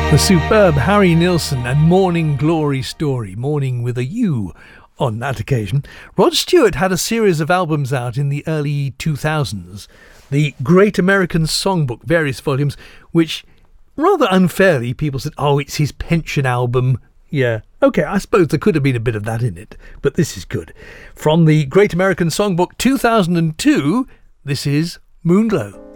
The superb Harry Nilsson and Morning Glory Story, morning with a U on that occasion. Rod Stewart had a series of albums out in the early 2000s. The Great American Songbook, various volumes, which rather unfairly people said, oh, it's his pension album. Yeah, okay, I suppose there could have been a bit of that in it, but this is good. From the Great American Songbook 2002, this is Moonglow.